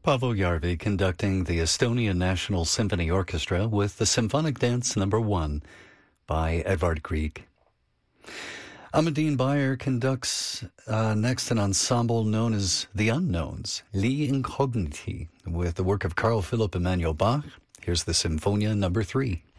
Paavo Järvi conducting the Estonian National Symphony Orchestra with the Symphonic Dance No. 1 by Edvard Grieg. Amandine Bayer conducts next an ensemble known as The Unknowns, Li Incogniti, with the work of Carl Philipp Emanuel Bach. Here's the Symphonia No. 3.